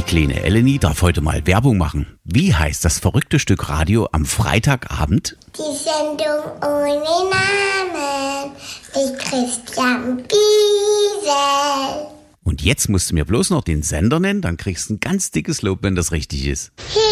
Kleine Eleni darf heute mal Werbung machen. Wie heißt das verrückte Stück Radio am Freitagabend? Die Sendung ohne Namen mit Christian Biesel. Und jetzt musst du mir bloß noch den Sender nennen, dann kriegst du ein ganz dickes Lob, wenn das richtig ist.